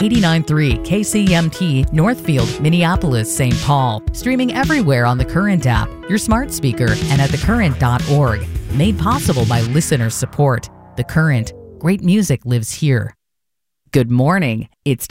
89.3 KCMT, Northfield, Minneapolis, St. Paul. Streaming everywhere on the Current app, your smart speaker, and at thecurrent.org. Made possible by listener support. The Current. Great music lives here. Good morning. It's time